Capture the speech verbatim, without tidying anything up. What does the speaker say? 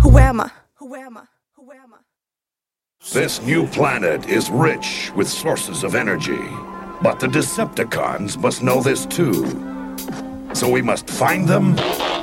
Who am I? Who am I? Who am I? This new planet is rich with sources of energy. But the Decepticons must know this too. So we must find them